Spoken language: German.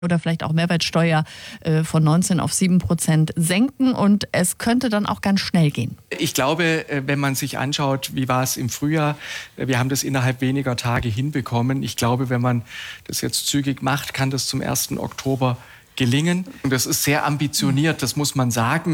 oder vielleicht auch Mehrwertsteuer von 19 auf 7% senken und es könnte dann auch ganz schnell gehen. Ich glaube, wenn man sich anschaut, wie war es im Frühjahr, wir haben das innerhalb weniger Tage hinbekommen. Ich glaube, wenn man das jetzt zügig macht, kann das zum 1. Oktober gelingen. Und das ist sehr ambitioniert, das muss man sagen.